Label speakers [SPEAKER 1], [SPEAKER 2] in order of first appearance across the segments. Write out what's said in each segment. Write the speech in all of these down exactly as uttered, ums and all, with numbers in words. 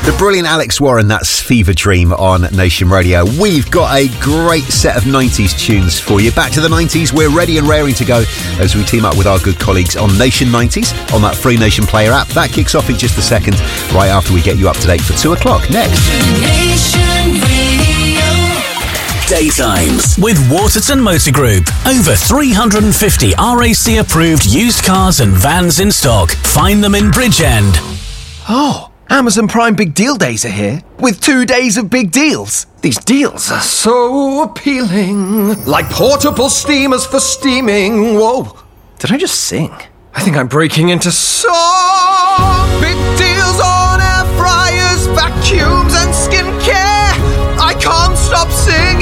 [SPEAKER 1] The brilliant Alex Warren, that's Fever Dream on Nation Radio. We've got a great set of nineties tunes for you. Back to the nineties, we're ready and raring to go as we team up with our good colleagues on Nation nineties on that free Nation Player app. That kicks off in just a second, right after we get you up to date for two o'clock. Next.
[SPEAKER 2] Nation Radio.
[SPEAKER 3] Daytimes with Waterton Motor Group. Over three hundred fifty R A C approved used cars and vans in stock. Find them in Bridgend.
[SPEAKER 4] Oh. Amazon Prime Big Deal Days are here, with two days of big deals. These deals are so appealing. Like portable steamers for steaming. Whoa, did I just sing? I think I'm breaking into song. Big deals on air fryers, vacuums and skincare. I can't stop singing.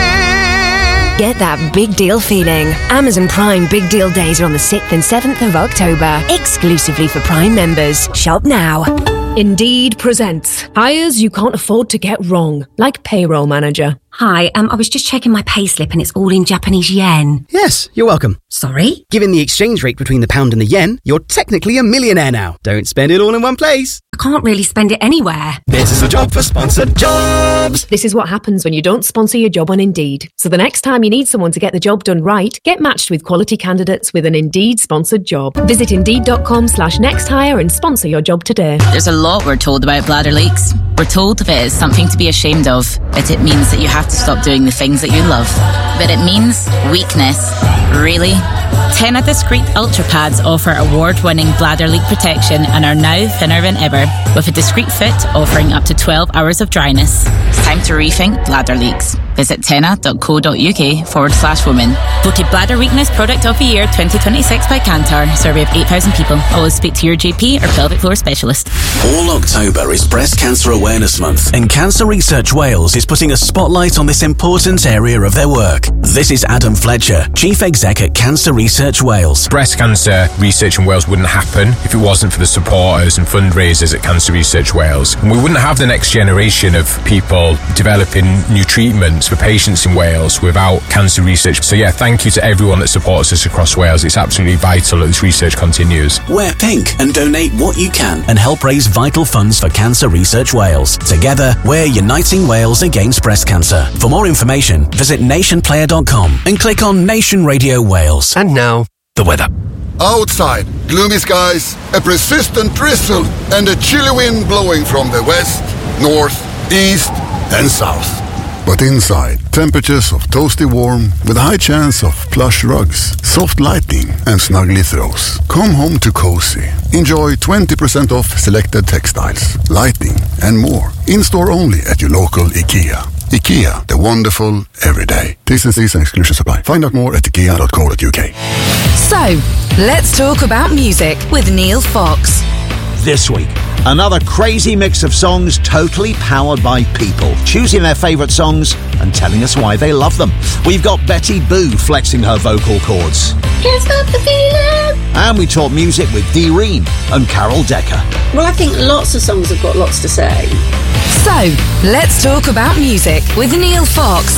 [SPEAKER 5] Get that big deal feeling. Amazon Prime Big Deal Days are on the sixth and seventh of October, exclusively for Prime members. Shop now.
[SPEAKER 6] Indeed presents hires you can't afford to get wrong, like payroll manager.
[SPEAKER 7] Hi, um, I was just checking my payslip and it's all in Japanese yen.
[SPEAKER 8] Yes, you're welcome.
[SPEAKER 7] Sorry?
[SPEAKER 8] Given the exchange rate between the pound and the yen, you're technically a millionaire now. Don't spend it all in one place.
[SPEAKER 7] I can't really spend it anywhere.
[SPEAKER 8] This is a job for sponsored jobs.
[SPEAKER 6] This is what happens when you don't sponsor your job on Indeed. So the next time you need someone to get the job done right, get matched with quality candidates with an Indeed sponsored job. Visit Indeed.com slash next hire and sponsor your job today.
[SPEAKER 9] There's a lot we're told about bladder leaks. We're told that it is something to be ashamed of, but it means that you have to stop doing the things that you love. But it means weakness. Really? Tena Discreet Ultra Pads offer award-winning bladder leak protection and are now thinner than ever, with a discreet fit offering up to twelve hours of dryness. It's time to rethink bladder leaks. Visit tena.co.uk forward slash women. Voted Bladder Weakness Product of the Year twenty twenty-six by Kantar. Survey of eight thousand people. Always speak to your G P or pelvic floor specialist.
[SPEAKER 3] All October is Breast Cancer Awareness Month, and Cancer Research Wales is putting a spotlight on this important area of their work. This is Adam Fletcher, Chief Exec at Cancer Research Wales.
[SPEAKER 10] Breast cancer research in Wales wouldn't happen if it wasn't for the supporters and fundraisers at Cancer Research Wales. And we wouldn't have the next generation of people developing new treatments for patients in Wales without cancer research. So yeah, thank you to everyone that supports us across Wales. It's absolutely vital that this research continues.
[SPEAKER 3] Wear pink and donate what you can and help raise vital funds for Cancer Research Wales. Together, we're uniting Wales against breast cancer. For more information, visit nation player dot com and click on Nation Radio Wales.
[SPEAKER 4] And now, the weather.
[SPEAKER 11] Outside, gloomy skies, a persistent drizzle, and a chilly wind blowing from the west, north, east, and south. But inside, temperatures of toasty warm with a high chance of plush rugs, soft lighting, and snuggly throws. Come home to cozy. Enjoy twenty percent off selected textiles, lighting, and more. In-store only at your local IKEA. IKEA, the wonderful everyday. T's and C's and exclusions apply. Find out more at ikea dot co dot uk.
[SPEAKER 5] So, let's talk about music with Neil Fox.
[SPEAKER 12] This week, another crazy mix of songs totally powered by people, choosing their favourite songs and telling us why they love them. We've got Betty Boo flexing her vocal cords.
[SPEAKER 13] Can't stop the feeling.
[SPEAKER 12] And we talk music with Dee Reen and Carol Decker.
[SPEAKER 14] Well, I think lots of songs have got lots to say.
[SPEAKER 5] So, let's talk about music with Neil Fox.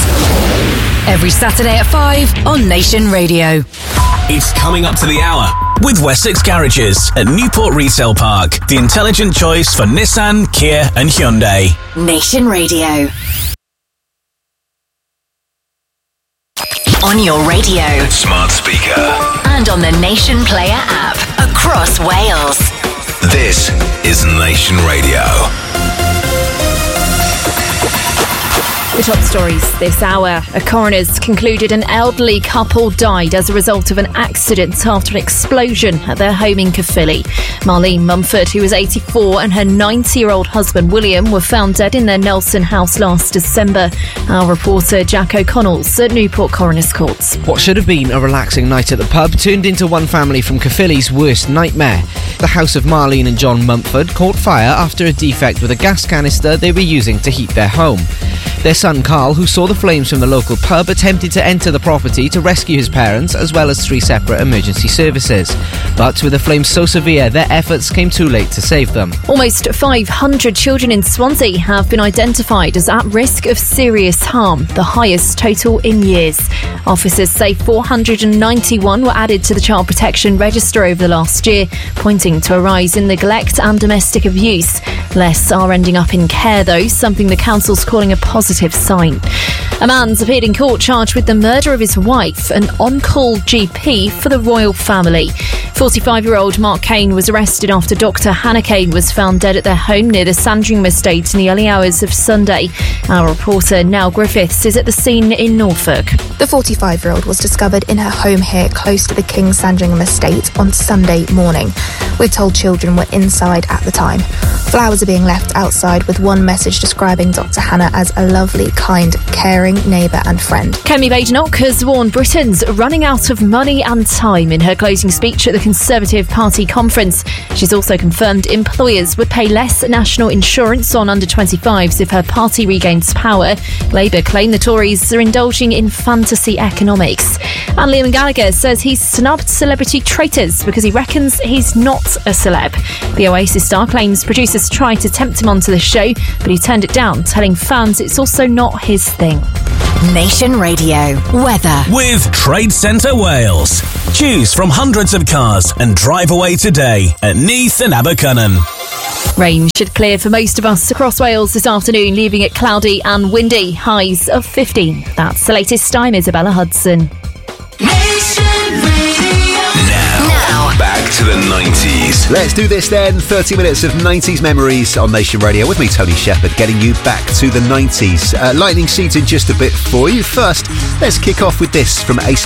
[SPEAKER 5] Every Saturday at five on Nation Radio.
[SPEAKER 3] It's coming up to the hour with Wessex Garages at Newport Retail Park, the intelligent choice for Nissan, Kia and Hyundai.
[SPEAKER 5] Nation Radio. On your radio,
[SPEAKER 3] smart speaker,
[SPEAKER 5] and on the Nation Player app across Wales.
[SPEAKER 3] This is Nation Radio.
[SPEAKER 15] The top stories this hour. A coroner's concluded an elderly couple died as a result of an accident after an explosion at their home in Caerphilly. Marlene Mumford, who was eighty-four, and her ninety-year-old husband William were found dead in their Nelson house last December. Our reporter Jack O'Connell's at Newport Coroner's Court.
[SPEAKER 16] What should have been a relaxing night at the pub turned into one family from Caerphilly's worst nightmare. The house of Marlene and John Mumford caught fire after a defect with a gas canister they were using to heat their home. Their son Carl, who saw the flames from the local pub, attempted to enter the property to rescue his parents as well as three separate emergency services. But with the flames so severe, their efforts came too late to save them.
[SPEAKER 15] Almost five hundred children in Swansea have been identified as at risk of serious harm, the highest total in years. Officers say four hundred ninety-one were added to the Child Protection Register over the last year, pointing to a rise in neglect and domestic abuse. Less are ending up in care, though, something the council's calling a positive sign. A man's appeared in court charged with the murder of his wife, an on-call G P for the royal family. forty-five-year-old Mark Kane was arrested after Doctor Hannah Kane was found dead at their home near the Sandringham estate in the early hours of Sunday. Our reporter, Nell Griffiths, is at the scene in Norfolk.
[SPEAKER 17] The forty-five-year-old was discovered in her home here close to the King Sandringham estate on Sunday morning. We're told children were inside at the time. Flowers are being left outside with one message describing Doctor Hannah as a lovely, kind, caring neighbour and friend.
[SPEAKER 15] Kemi Badenoch has warned Britons running out of money and time in her closing speech at the Conservative Party conference. She's also confirmed employers would pay less national insurance on under twenty-fives if her party regains power. Labour claim the Tories are indulging in fantasy economics. And Liam Gallagher says he's snubbed celebrity traitors because he reckons he's not a celeb. The Oasis star claims producers tried to tempt him onto the show, but he turned it down, telling fans it's also not his thing.
[SPEAKER 5] Nation Radio weather
[SPEAKER 3] with Trade Centre Wales. Choose from hundreds of cars and drive away today at Neath and Abercynon.
[SPEAKER 15] Rain should clear for most of us across Wales this afternoon, leaving it cloudy and windy. Highs of fifteen. That's the latest. I'm Isabella Hudson.
[SPEAKER 1] Back to the nineties. Let's do this then. thirty minutes of nineties memories on Nation Radio with me, Tony Shepherd, getting you back to the nineties. Uh, lightning seeds in just a bit for you. First, let's kick off with this from A$AP